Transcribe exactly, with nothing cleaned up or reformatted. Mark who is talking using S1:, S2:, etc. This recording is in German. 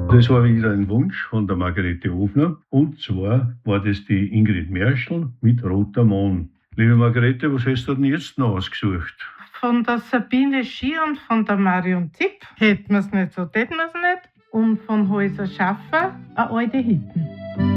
S1: Das war wieder ein Wunsch von der Margarete Ofner. Und zwar war das die Ingrid Merschel mit Roter Mohn. Liebe Margarete, was hast du denn jetzt noch ausgesucht?
S2: Von der Sabine Schier und von der Marion Zipp. Hätten wir es nicht, so täten wir es nicht. Und von Häuser Schaffer, eine alte Hitten.